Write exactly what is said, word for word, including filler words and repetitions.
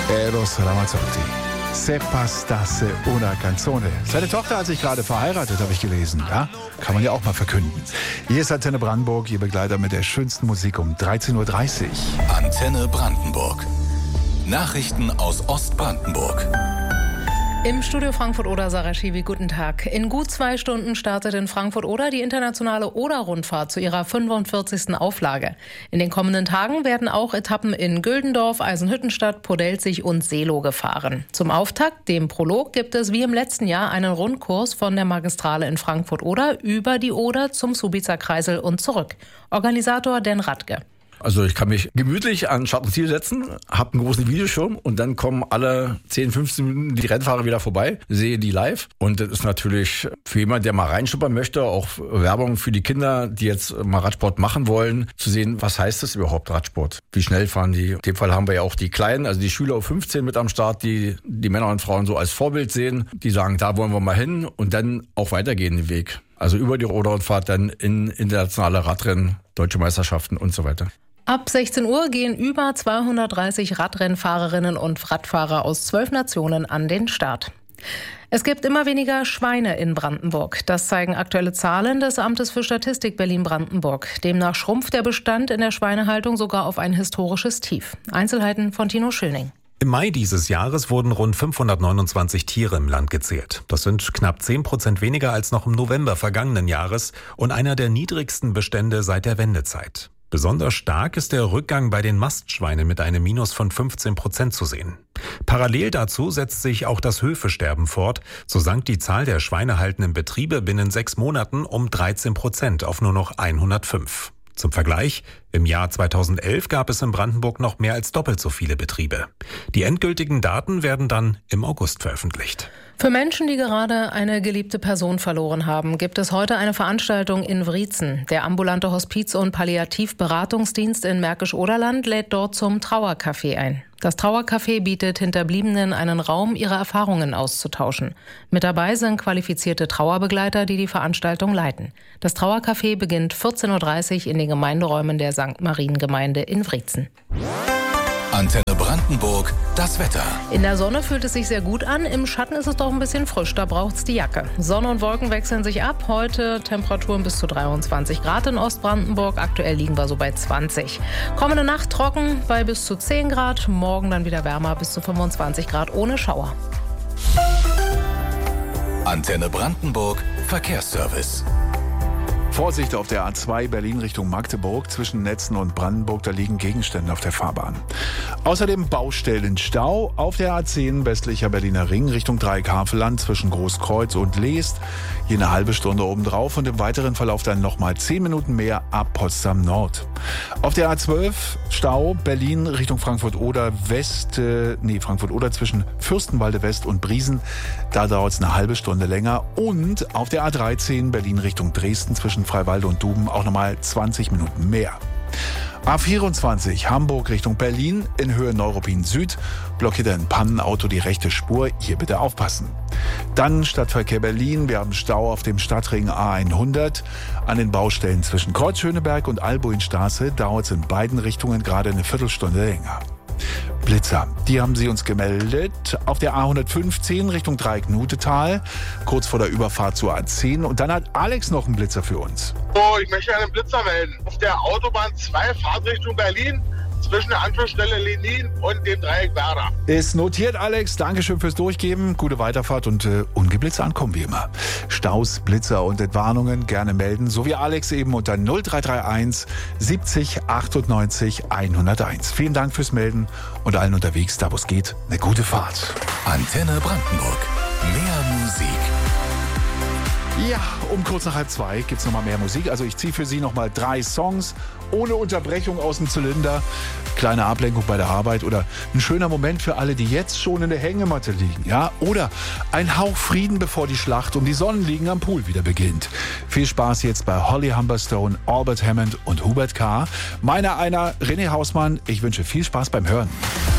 Eros Ramazzotti. Se pastasse una canzone. Seine Tochter hat sich gerade verheiratet, habe ich gelesen. Ja, kann man ja auch mal verkünden. Hier ist Antenne Brandenburg, Ihr Begleiter mit der schönsten Musik um dreizehn Uhr dreißig. Antenne Brandenburg. Nachrichten aus Ostbrandenburg. Im Studio Frankfurt-Oder, Sarah Schiwi, guten Tag. In gut zwei Stunden startet in Frankfurt-Oder die internationale Oder-Rundfahrt zu ihrer fünfundvierzigsten Auflage. In den kommenden Tagen werden auch Etappen in Güldendorf, Eisenhüttenstadt, Podelzig und Seelow gefahren. Zum Auftakt, dem Prolog, gibt es wie im letzten Jahr einen Rundkurs von der Magistrale in Frankfurt-Oder über die Oder zum Subizer-Kreisel und zurück. Organisator Den Radke. Also ich kann mich gemütlich an Start und Ziel setzen, habe einen großen Videoschirm und dann kommen alle zehn, fünfzehn Minuten die Rennfahrer wieder vorbei, sehe die live. Und das ist natürlich für jemanden, der mal reinschnuppern möchte, auch Werbung für die Kinder, die jetzt mal Radsport machen wollen, zu sehen, was heißt das überhaupt Radsport? Wie schnell fahren die? In dem Fall haben wir ja auch die Kleinen, also die Schüler auf fünfzehn mit am Start, die die Männer und Frauen so als Vorbild sehen. Die sagen, da wollen wir mal hin und dann auch weitergehen den Weg. Also über die Oder-Rundfahrt dann in internationale Radrennen, deutsche Meisterschaften und so weiter. Ab sechzehn Uhr gehen über zweihundertdreißig Radrennfahrerinnen und Radfahrer aus zwölf Nationen an den Start. Es gibt immer weniger Schweine in Brandenburg. Das zeigen aktuelle Zahlen des Amtes für Statistik Berlin-Brandenburg. Demnach schrumpft der Bestand in der Schweinehaltung sogar auf ein historisches Tief. Einzelheiten von Tino Schöning. Im Mai dieses Jahres wurden rund fünfhundertneunundzwanzig Tiere im Land gezählt. Das sind knapp zehn Prozent weniger als noch im November vergangenen Jahres und einer der niedrigsten Bestände seit der Wendezeit. Besonders stark ist der Rückgang bei den Mastschweinen mit einem Minus von fünfzehn Prozent zu sehen. Parallel dazu setzt sich auch das Höfesterben fort. So sank die Zahl der schweinehaltenden Betriebe binnen sechs Monaten um dreizehn Prozent auf nur noch hundertfünf. Zum Vergleich, im Jahr zweitausendelf gab es in Brandenburg noch mehr als doppelt so viele Betriebe. Die endgültigen Daten werden dann im August veröffentlicht. Für Menschen, die gerade eine geliebte Person verloren haben, gibt es heute eine Veranstaltung in Wriezen. Der ambulante Hospiz- und Palliativberatungsdienst in Märkisch-Oderland lädt dort zum Trauercafé ein. Das Trauercafé bietet Hinterbliebenen einen Raum, ihre Erfahrungen auszutauschen. Mit dabei sind qualifizierte Trauerbegleiter, die die Veranstaltung leiten. Das Trauercafé beginnt vierzehn Uhr dreißig in den Gemeinderäumen der Sankt Mariengemeinde in Wriezen. Antenne Brandenburg, das Wetter. In der Sonne fühlt es sich sehr gut an, im Schatten ist es doch ein bisschen frisch, da braucht's die Jacke. Sonne und Wolken wechseln sich ab, heute Temperaturen bis zu dreiundzwanzig Grad in Ostbrandenburg, aktuell liegen wir so bei zwanzig. Kommende Nacht trocken bei bis zu zehn Grad, morgen dann wieder wärmer bis zu fünfundzwanzig Grad ohne Schauer. Antenne Brandenburg, Verkehrsservice. Vorsicht auf der A zwei Berlin Richtung Magdeburg zwischen Netzen und Brandenburg, da liegen Gegenstände auf der Fahrbahn. Außerdem Baustellenstau auf der A zehn westlicher Berliner Ring Richtung Dreieck-Havelland zwischen Großkreuz und Leest. Je eine halbe Stunde obendrauf und im weiteren Verlauf dann nochmal zehn Minuten mehr ab Potsdam Nord. Auf der A zwölf Stau Berlin Richtung Frankfurt-Oder West, äh, nee, Frankfurt-Oder zwischen Fürstenwalde West und Briesen. Da dauert es eine halbe Stunde länger. Und auf der A dreizehn Berlin Richtung Dresden zwischen Freiwalde und Duben auch nochmal zwanzig Minuten mehr. A vierundzwanzig Hamburg Richtung Berlin in Höhe Neuruppin Süd blockiert ein Pannenauto die rechte Spur. Hier bitte aufpassen. Dann Stadtverkehr Berlin. Wir haben Stau auf dem Stadtring A hundert. An den Baustellen zwischen Kreuzschöneberg und Albuinstraße dauert es in beiden Richtungen gerade eine Viertelstunde länger. Blitzer, die haben sie uns gemeldet. Auf der A hundertfünfzehn Richtung Dreieck-Nutetal, kurz vor der Überfahrt zur A zehn. Und dann hat Alex noch einen Blitzer für uns. Oh, ich möchte einen Blitzer melden. Auf der Autobahn zwei Fahrtrichtung Berlin zwischen der Anschlussstelle Lenin und dem Dreieck Werder. Ist notiert, Alex. Dankeschön fürs Durchgeben. Gute Weiterfahrt und äh, ungeblitzt ankommen wie immer. Staus, Blitzer und Entwarnungen gerne melden. So wie Alex eben unter null drei drei eins siebzig achtundneunzig hunderteins. Vielen Dank fürs Melden und allen unterwegs, da wo es geht, eine gute Fahrt. Antenne Brandenburg. Mehr Musik. Ja, um kurz nach halb zwei gibt's noch mal mehr Musik. Also ich ziehe für Sie noch mal drei Songs ohne Unterbrechung aus dem Zylinder. Kleine Ablenkung bei der Arbeit oder ein schöner Moment für alle, die jetzt schon in der Hängematte liegen. Ja, oder ein Hauch Frieden, bevor die Schlacht um die Sonnenliegen am Pool wieder beginnt. Viel Spaß jetzt bei Holly Humberstone, Albert Hammond und Hubert K. Meiner einer, René Hausmann. Ich wünsche viel Spaß beim Hören.